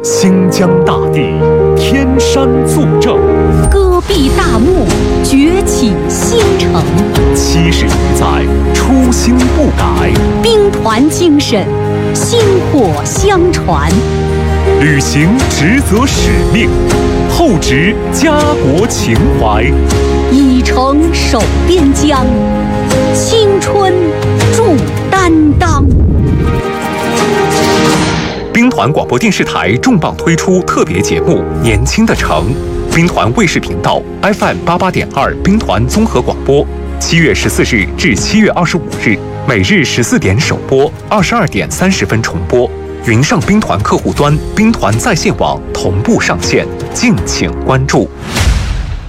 新疆大地，天山作证； 戈壁大漠，崛起新城。 70余载，初心不改； 兵团精神，薪火相传。 履行职责使命，厚植家国情怀。 以诚守边疆，青春铸担当。 兵团广播电视台重磅推出特别节目《年轻的城》，兵团卫视频道 FM88.2兵团综合广播，7月14日至7月25日，每日14点首播，22点30分重播。云上兵团客户端、兵团在线网同步上线，敬请关注。